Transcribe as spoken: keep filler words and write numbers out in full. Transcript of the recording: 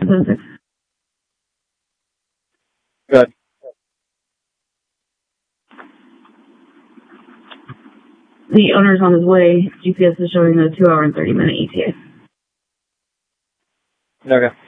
seven six. Good. The owner's on his way. G P S is showing a two hour and thirty minute E T A. Okay.